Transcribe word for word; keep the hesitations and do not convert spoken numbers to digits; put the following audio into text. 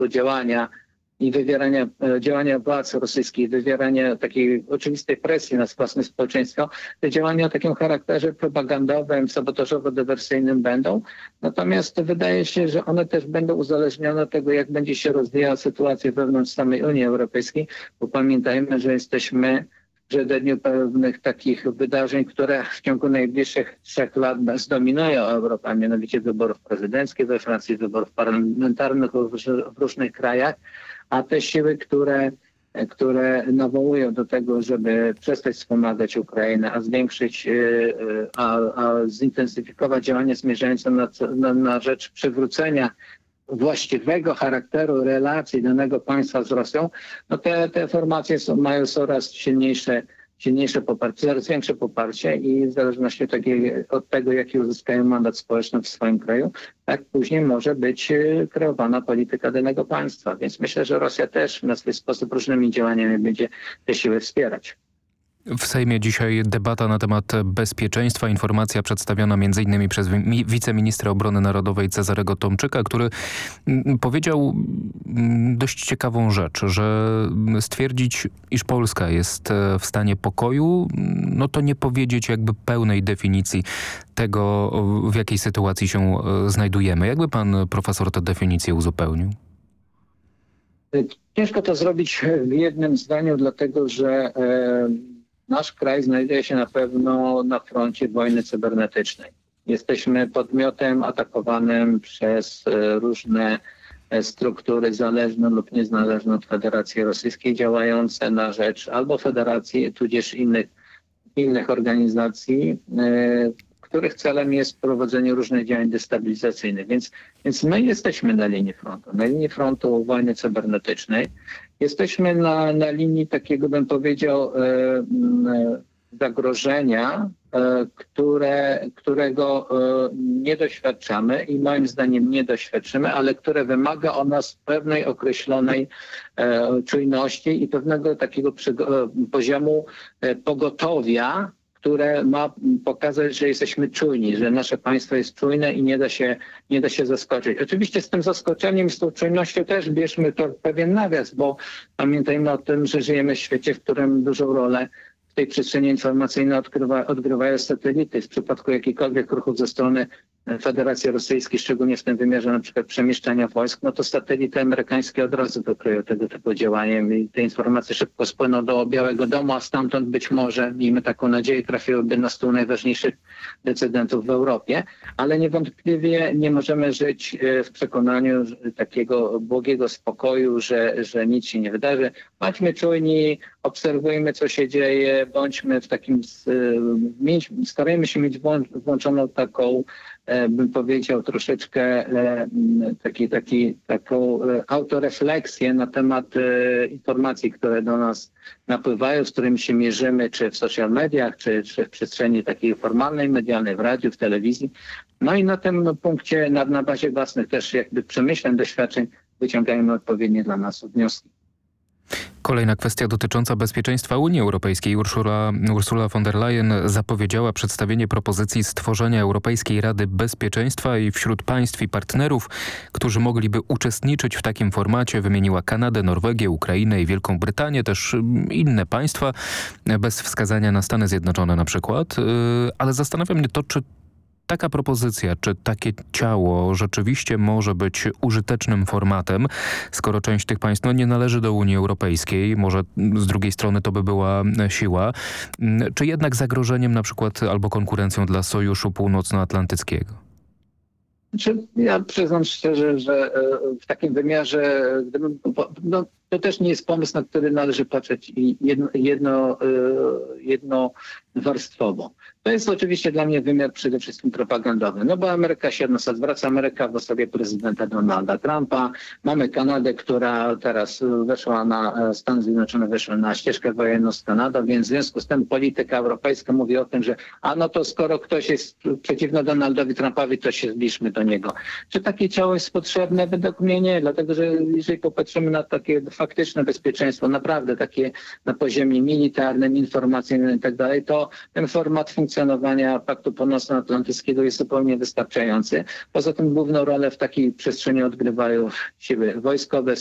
działania i wywierania działania władz rosyjskich, wywierania takiej oczywistej presji na własne społeczeństwo, te działania o takim charakterze propagandowym, sabotażowo-dywersyjnym będą. Natomiast wydaje się, że one też będą uzależnione od tego, jak będzie się rozwijała sytuacja wewnątrz samej Unii Europejskiej, bo pamiętajmy, że jesteśmy w przededniu pewnych takich wydarzeń, które w ciągu najbliższych trzech lat zdominują Europę, a mianowicie wyborów prezydenckich we Francji, wyborów parlamentarnych w różnych krajach, a te siły, które, które nawołują do tego, żeby przestać wspomagać Ukrainę, a zwiększyć, a, a zintensyfikować działania zmierzające na, na, na rzecz przywrócenia właściwego charakteru relacji danego państwa z Rosją, no te, te formacje są, mają coraz silniejsze, silniejsze poparcie, coraz większe poparcie i w zależności od, takiej, od tego, jaki uzyskają mandat społeczny w swoim kraju, tak później może być kreowana polityka danego państwa. Więc myślę, że Rosja też na swój sposób różnymi działaniami będzie te siły wspierać. W Sejmie dzisiaj debata na temat bezpieczeństwa. Informacja przedstawiona między innymi przez wiceministra obrony narodowej Cezarego Tomczyka, który powiedział dość ciekawą rzecz, że stwierdzić, iż Polska jest w stanie pokoju, no to nie powiedzieć jakby pełnej definicji tego, w jakiej sytuacji się znajdujemy. Jakby pan profesor tę definicję uzupełnił? Ciężko to zrobić w jednym zdaniu, dlatego że e, nasz kraj znajduje się na pewno na froncie wojny cybernetycznej. Jesteśmy podmiotem atakowanym przez e, różne struktury zależne lub niezależne od Federacji Rosyjskiej, działające na rzecz albo Federacji, tudzież innych, innych organizacji, e, których celem jest prowadzenie różnych działań destabilizacyjnych. Więc, więc my jesteśmy na linii frontu, na linii frontu wojny cybernetycznej. Jesteśmy na, na linii takiego, bym powiedział, e, e, zagrożenia, e, które, którego e, nie doświadczamy i moim zdaniem nie doświadczymy, ale które wymaga od nas pewnej określonej e, czujności i pewnego takiego przy, e, poziomu e, pogotowia, które ma pokazać, że jesteśmy czujni, że nasze państwo jest czujne i nie da się, nie da się zaskoczyć. Oczywiście z tym zaskoczeniem, z tą czujnością też bierzmy to pewien nawias, bo pamiętajmy o tym, że żyjemy w świecie, w którym dużą rolę w tej przestrzeni informacyjnej odgrywa, odgrywają satelity. W przypadku jakichkolwiek ruchów ze strony Federacji Rosyjskiej, szczególnie w tym wymiarze na przykład przemieszczania wojsk, no to satelity amerykańskie od razu wykryją tego typu działaniem i te informacje szybko spłyną do Białego Domu, a stamtąd być może, miejmy taką nadzieję, trafiłyby na stół najważniejszych decydentów w Europie, ale niewątpliwie nie możemy żyć w przekonaniu takiego błogiego spokoju, że, że nic się nie wydarzy. Bądźmy czujni, obserwujmy, co się dzieje, bądźmy w takim, starajmy się mieć włączoną taką, bym powiedział, troszeczkę taki, taki, taką autorefleksję na temat informacji, które do nas napływają, z którymi się mierzymy, czy w social mediach, czy, czy w przestrzeni takiej formalnej, medialnej, w radiu, w telewizji. No i na tym punkcie, na, na bazie własnych też jakby przemyśleń, doświadczeń wyciągajmy odpowiednie dla nas wnioski. Kolejna kwestia dotycząca bezpieczeństwa Unii Europejskiej. Ursula, Ursula von der Leyen zapowiedziała przedstawienie propozycji stworzenia Europejskiej Rady Bezpieczeństwa i wśród państw i partnerów, którzy mogliby uczestniczyć w takim formacie, wymieniła Kanadę, Norwegię, Ukrainę i Wielką Brytanię, też inne państwa, bez wskazania na Stany Zjednoczone na przykład. Ale zastanawia mnie to, czy taka propozycja, czy takie ciało rzeczywiście może być użytecznym formatem, skoro część tych państw no, nie należy do Unii Europejskiej, może z drugiej strony to by była siła, czy jednak zagrożeniem na przykład albo konkurencją dla Sojuszu Północnoatlantyckiego? Ja przyznam szczerze, że w takim wymiarze, gdybym, no, to też nie jest pomysł, na który należy patrzeć jedno, jedno, jednowarstwowo. To jest oczywiście dla mnie wymiar przede wszystkim propagandowy, no bo Ameryka się od nas odwraca, Ameryka w osobie prezydenta Donalda Trumpa. Mamy Kanadę, która teraz weszła na, Stany Zjednoczone weszły na ścieżkę wojenną z Kanadą, więc w związku z tym polityka europejska mówi o tym, że a no to skoro ktoś jest przeciwny Donaldowi Trumpowi, to się zbliżmy do niego. Czy takie ciało jest potrzebne? Według mnie nie, dlatego że jeżeli popatrzymy na takie faktyczne bezpieczeństwo, naprawdę takie na poziomie militarnym, informacyjnym i tak dalej, to ten format funkcjonowania Paktu Północnoatlantyckiego jest zupełnie wystarczający. Poza tym główną rolę w takiej przestrzeni odgrywają siły wojskowe,